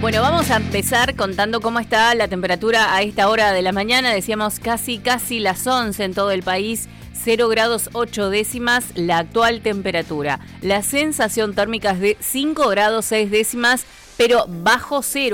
Bueno, vamos a empezar contando cómo está la temperatura a esta hora de la mañana. Decíamos casi las 11 en todo el país. 0 grados 8 décimas la actual temperatura. La sensación térmica es de 5 grados 6 décimas, pero bajo cero.